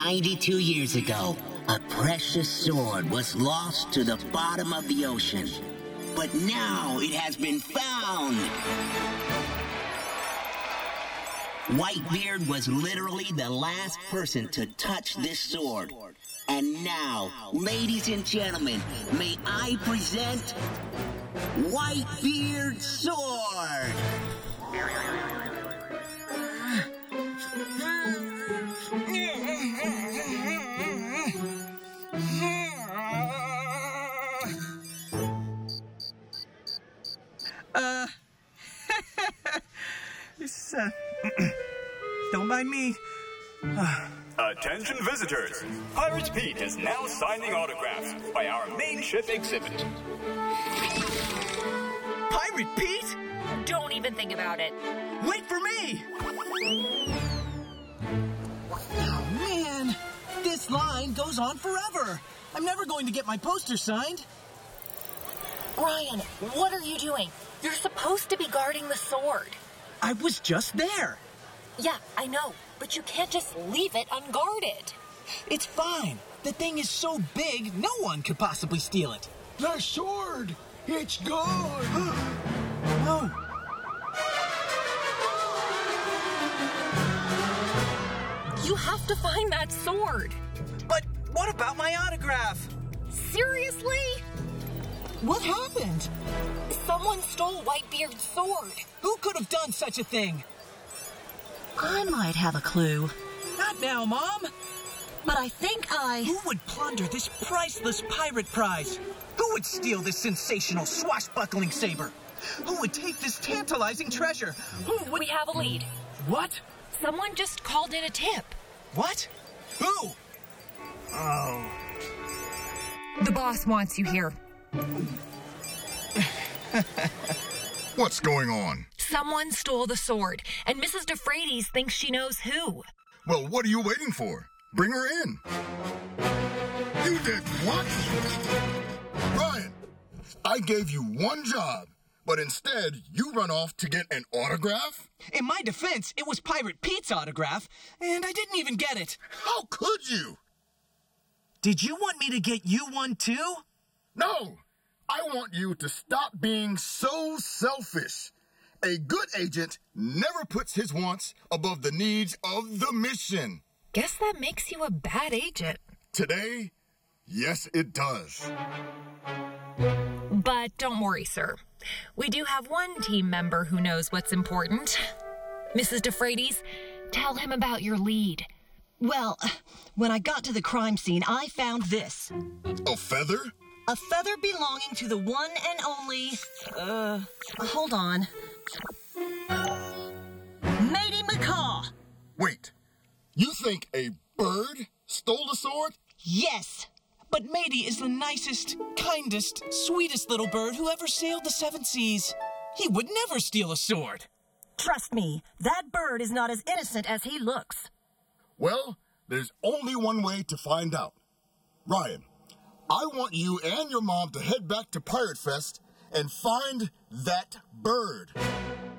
92 years ago, a precious sword was lost to the bottom of the ocean. But now it has been found. Whitebeard was literally the last person to touch this sword. And now, ladies and gentlemen, may I present Whitebeard's sword. Don't mind me. Attention visitors! Pirate Pete is now signing autographs by our main ship exhibit. Pirate Pete? Don't even think about it. Wait for me! Oh, man. This line goes on forever. I'm never going to get my poster signed. Ryan, what are you doing? You're supposed to be guarding the sword. I was just there. Yeah, I know, but you can't just leave it unguarded. It's fine. The thing is so big, no one could possibly steal it. The sword! It's gone! No. You have to find that sword. But what about my autograph? Seriously? What happened? Someone stole Whitebeard's sword. Who could have done such a thing? I might have a clue. Not now, Mom. But I think Who would plunder this priceless pirate prize? Who would steal this sensational swashbuckling saber? Who would take this tantalizing treasure? Who would... We have a lead. What? Someone just called in a tip. What? Who? Oh. The boss wants you here. What's going on? Someone stole the sword, and Mrs. DeFrades thinks she knows who. Well, what are you waiting for? Bring her in. You did what? Ryan, I gave you one job, but instead you run off to get an autograph? In my defense, it was Pirate Pete's autograph, and I didn't even get it. How could you? Did you want me to get you one too? No! I want you to stop being so selfish. A good agent never puts his wants above the needs of the mission. Guess that makes you a bad agent. Today, yes, it does. But don't worry, sir. We do have one team member who knows what's important. Mrs. DeFrades, tell him about your lead. Well, when I got to the crime scene, I found this. A feather? A feather belonging to the one and only... hold on. Matey McCaw. Wait, you think a bird stole the sword? Yes. But Matey is the nicest, kindest, sweetest little bird who ever sailed the seven seas. He would never steal a sword. Trust me, that bird is not as innocent as he looks. Well, there's only one way to find out. Ryan, I want you and your mom to head back to Pirate Fest and find that bird.